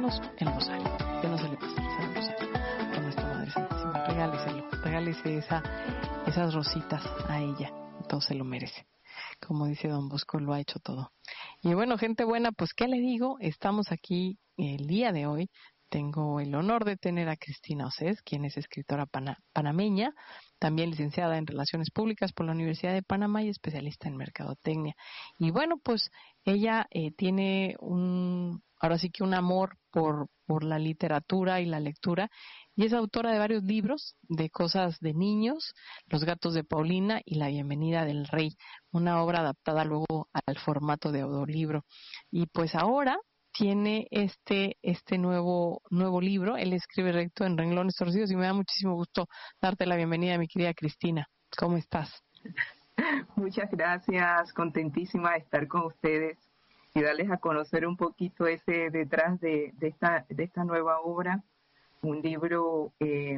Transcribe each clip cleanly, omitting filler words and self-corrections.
rezamos el rosario. Que no se le pase rezar el rosario con nuestra Madre Santísima. Regálese esas rositas a ella. Todo se lo merece. Como dice Don Bosco, lo ha hecho todo. Y bueno, gente buena, pues ¿qué le digo? Estamos aquí el día de hoy. Tengo el honor de tener a Cristina Océs, quien es escritora panameña, también licenciada en Relaciones Públicas por la Universidad de Panamá y especialista en Mercadotecnia. Y bueno, pues ella tiene ahora sí que un amor por la literatura y la lectura, y es autora de varios libros de cosas de niños, Los gatos de Paulina y La bienvenida del rey, una obra adaptada luego al formato de audiolibro. Y pues ahora tiene este nuevo libro. Él escribe recto en renglones torcidos y me da muchísimo gusto darte la bienvenida, mi querida Cristina. ¿Cómo estás? Muchas gracias, contentísima de estar con ustedes y darles a conocer un poquito ese detrás de esta nueva obra, un libro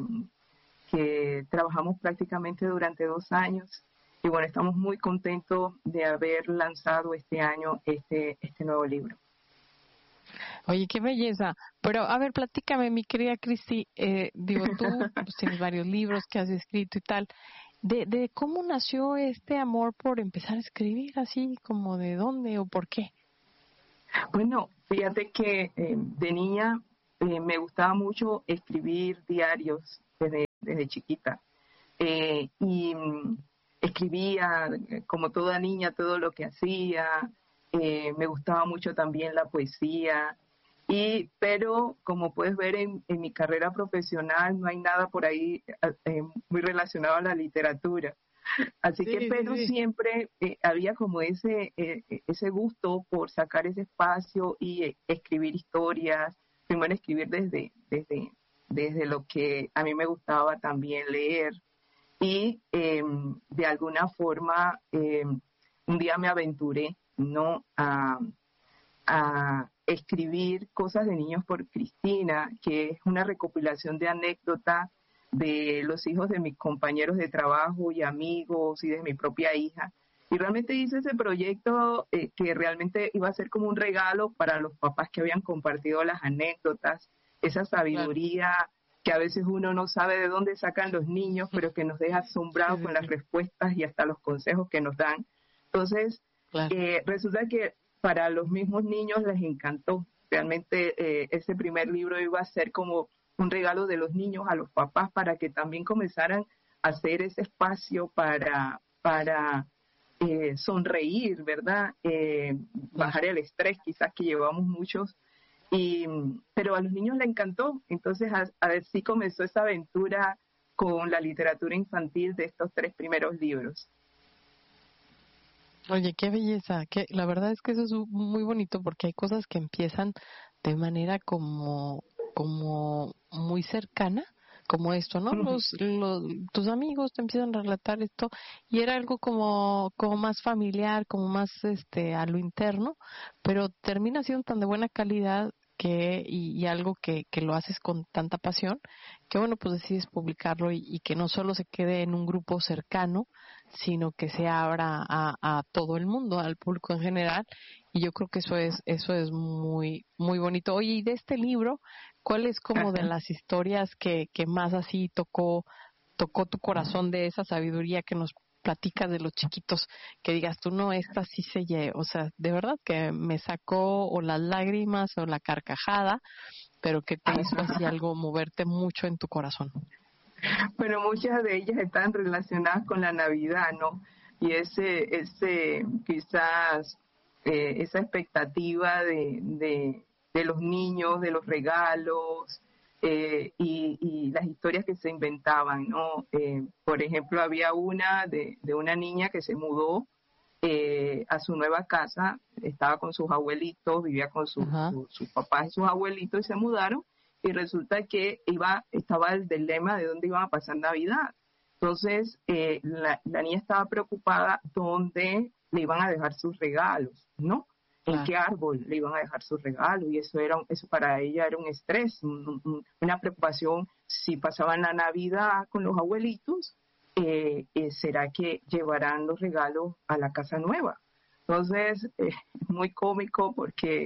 que trabajamos prácticamente durante 2 años y bueno, estamos muy contentos de haber lanzado este año este nuevo libro. Oye, qué belleza. Pero, a ver, platícame, mi querida Cristi, tú pues, tienes varios libros que has escrito y tal, de cómo nació este amor por empezar a escribir, así como de dónde o por qué. Bueno, fíjate que de niña me gustaba mucho escribir diarios desde chiquita. Y escribía como toda niña todo lo que hacía. Me gustaba mucho también la poesía. Pero como puedes ver en mi carrera profesional no hay nada por ahí muy relacionado a la literatura. Así que, pero siempre había como ese gusto por sacar ese espacio y escribir historias, primero escribir desde lo que a mí me gustaba también leer. Y de alguna forma un día me aventuré, ¿no?, a escribir Cosas de Niños por Cristina, que es una recopilación de anécdotas de los hijos de mis compañeros de trabajo y amigos y de mi propia hija. Y realmente hice ese proyecto que realmente iba a ser como un regalo para los papás que habían compartido las anécdotas, esa sabiduría que a veces uno no sabe de dónde sacan los niños, pero que nos deja asombrados con las respuestas y hasta los consejos que nos dan. Entonces, resulta que para los mismos niños les encantó. Realmente ese primer libro iba a ser como un regalo de los niños a los papás para que también comenzaran a hacer ese espacio para sonreír, ¿verdad? Bajar el estrés quizás que llevamos muchos. Pero a los niños les encantó. Entonces así comenzó esa aventura con la literatura infantil de estos 3 primeros libros. Oye, qué belleza, la verdad es que eso es muy bonito porque hay cosas que empiezan de manera como muy cercana, como esto, ¿no? Tus amigos te empiezan a relatar esto y era algo como más familiar, como más a lo interno, pero termina siendo tan de buena calidad y algo que lo haces con tanta pasión, que bueno, pues decides publicarlo y que no solo se quede en un grupo cercano, sino que se abra a todo el mundo, al público en general, y yo creo que eso es muy muy bonito. Oye, y de este libro, ¿cuál es como de las historias que más así tocó tu corazón, de esa sabiduría que nos platicas de los chiquitos, que digas tú, no, esta sí o sea, de verdad que me sacó o las lágrimas o la carcajada, pero que te hizo así algo, moverte mucho en tu corazón? Bueno, muchas de ellas están relacionadas con la Navidad, ¿no? Y quizás esa expectativa de los niños, de los regalos y las historias que se inventaban, ¿no? Por ejemplo, había una de una niña que se mudó a su nueva casa, estaba con sus abuelitos, vivía con sus papás y sus abuelitos y se mudaron. Y resulta que estaba el dilema de dónde iban a pasar Navidad. Entonces, la niña estaba preocupada dónde le iban a dejar sus regalos, ¿no? En qué árbol le iban a dejar sus regalos. Y eso para ella era un estrés, una preocupación. Si pasaban la Navidad con los abuelitos, ¿será que llevarán los regalos a la casa nueva? Entonces, muy cómico porque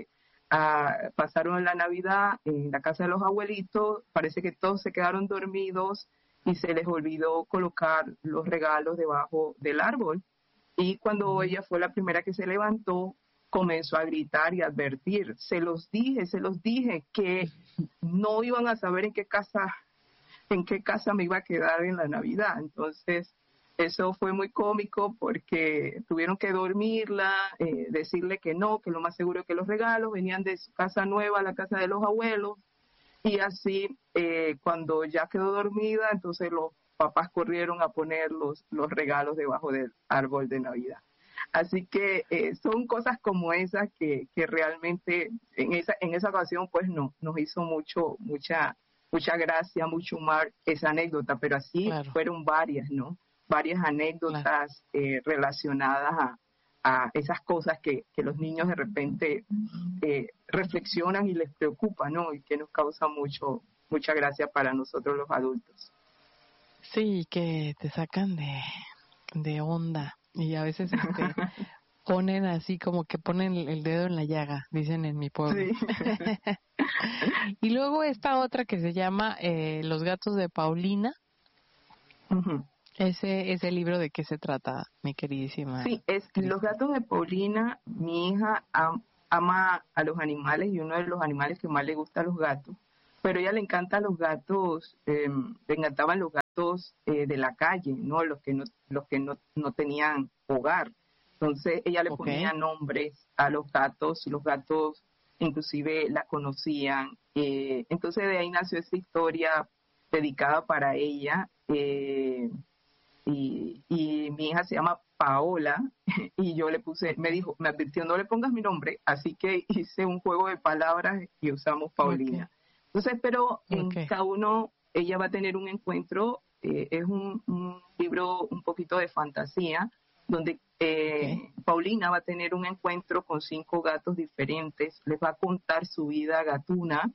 pasaron la Navidad en la casa de los abuelitos, parece que todos se quedaron dormidos y se les olvidó colocar los regalos debajo del árbol. Y cuando ella fue la primera que se levantó, comenzó a gritar y a advertir, se los dije que no iban a saber en qué casa me iba a quedar en la Navidad. Entonces, eso fue muy cómico porque tuvieron que dormirla, decirle que no, que lo más seguro es que los regalos venían de su casa nueva a la casa de los abuelos. Y así, cuando ya quedó dormida, entonces los papás corrieron a poner los regalos debajo del árbol de Navidad. Así que son cosas como esas que realmente en esa ocasión pues nos hizo mucha gracia, mucho humor esa anécdota, pero así fueron varias, ¿no? Varias anécdotas relacionadas a esas cosas que los niños de repente reflexionan y les preocupa, ¿no? Y que nos causa mucha gracia para nosotros los adultos. Sí, que te sacan de onda y a veces ponen así como que ponen el dedo en la llaga, dicen en mi pueblo. Sí. Y luego esta otra que se llama Los gatos de Paulina. Uh-huh. Ese libro, ¿de qué se trata, mi queridísima? Sí, Los gatos de Paulina. Mi hija ama a los animales y uno de los animales que más le gusta a los gatos, pero a ella le encantan los gatos, le encantaban los gatos de la calle, ¿no? Los que no tenían hogar. Entonces ella le ponía nombres a los gatos inclusive la conocían. Entonces de ahí nació esa historia dedicada para ella. Y mi hija se llama Paola y yo me advirtió, no le pongas mi nombre, así que hice un juego de palabras y usamos Paulina. Entonces, pero en cada uno ella va a tener un encuentro, es un libro un poquito de fantasía, donde Paulina va a tener un encuentro con 5 gatos diferentes, les va a contar su vida gatuna,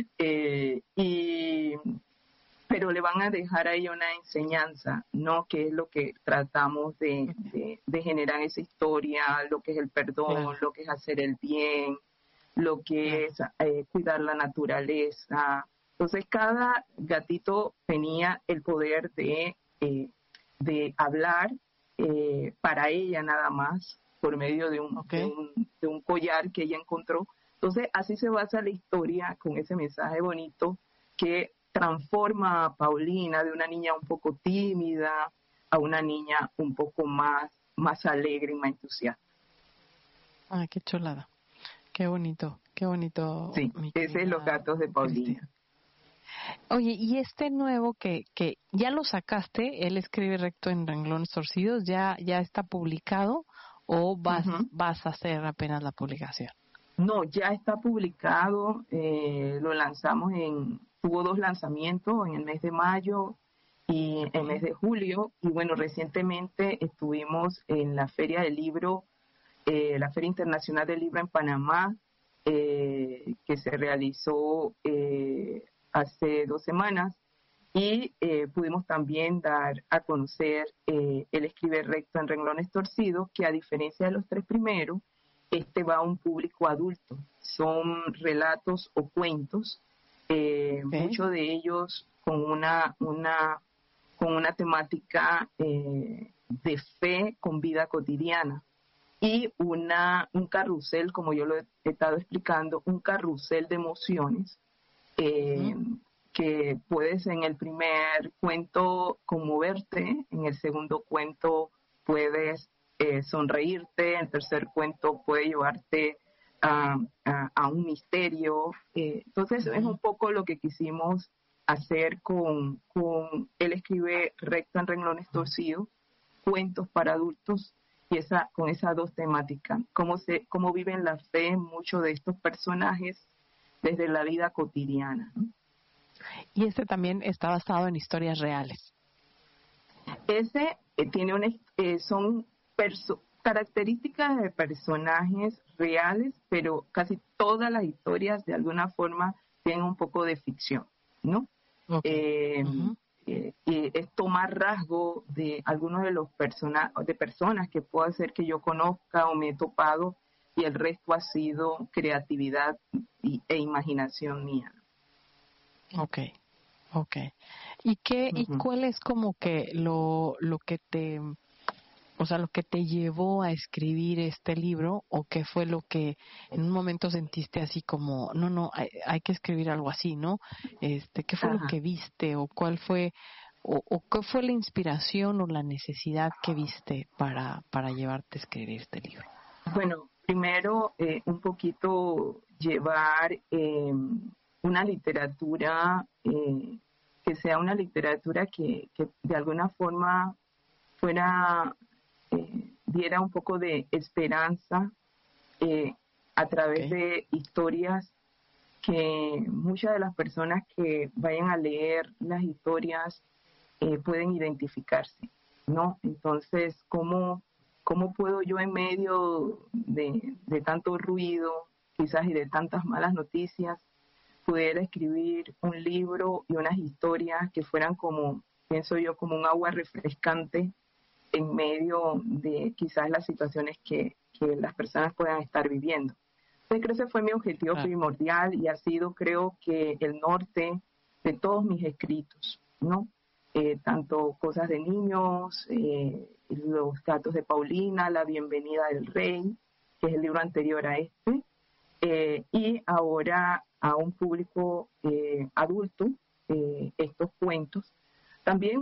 pero le van a dejar a ella una enseñanza, ¿no? Que es lo que tratamos de generar esa historia, lo que es el perdón, lo que es hacer el bien, lo que es cuidar la naturaleza. Entonces, cada gatito tenía el poder de hablar para ella nada más, por medio de un collar que ella encontró. Entonces, así se basa la historia, con ese mensaje bonito que transforma a Paulina de una niña un poco tímida a una niña un poco más alegre y más entusiasta. Ah, qué chulada. Qué bonito, qué bonito. Sí, ese es Los gatos de Paulina. Oye, y este nuevo que ya lo sacaste, Él escribe recto en renglones torcidos, ¿ya está publicado o vas a hacer apenas la publicación? No, ya está publicado, lo lanzamos tuvo 2 lanzamientos en el mes de mayo y en el mes de julio, y bueno, recientemente estuvimos en la Feria del Libro, la Feria Internacional del Libro en Panamá, que se realizó hace 2 semanas, y pudimos también dar a conocer Él escribe recto en renglones torcidos, que a diferencia de los 3 primeros, va a un público adulto. Son relatos o cuentos, muchos de ellos con una temática de fe con vida cotidiana, y un carrusel, como yo lo he estado explicando, un carrusel de emociones, que puedes en el primer cuento conmoverte, en el segundo cuento puedes sonreírte, el tercer cuento puede llevarte a un misterio. Entonces es un poco lo que quisimos hacer con Él escribe recto en renglones torcidos, cuentos para adultos, y con esas 2 temáticas, cómo viven la fe muchos de estos personajes desde la vida cotidiana, ¿no? Y este también está basado en historias reales. Ese son características de personajes reales, pero casi todas las historias de alguna forma tienen un poco de ficción, ¿no? Y es tomar rasgo de algunos de los personas que puedo hacer que yo conozca o me he topado, y el resto ha sido creatividad e imaginación mía. Okay, okay. ¿Y cuál es como que lo que te, o sea, lo que te llevó a escribir este libro, o qué fue lo que en un momento sentiste así como, no, hay que escribir algo así, ¿no? ¿Qué fue lo Ajá. que viste, o cuál fue, o qué fue la inspiración o la necesidad que viste para llevarte a escribir este libro? Bueno, primero un poquito llevar una literatura que sea una literatura que de alguna forma fuera, diera un poco de esperanza a través Okay, de historias que muchas de las personas que vayan a leer las historias pueden identificarse, ¿no? Entonces, ¿cómo puedo yo en medio de tanto ruido, quizás y de tantas malas noticias, poder escribir un libro y unas historias que fueran como, pienso yo, como un agua refrescante en medio de quizás las situaciones que las personas puedan estar viviendo? Entonces, creo que ese fue mi objetivo claro, primordial y ha sido, creo que, el norte de todos mis escritos, ¿no? Tanto Cosas de Niños, Los Gatos de Paulina, La Bienvenida del Rey, que es el libro anterior a este, y ahora a un público adulto, estos cuentos. También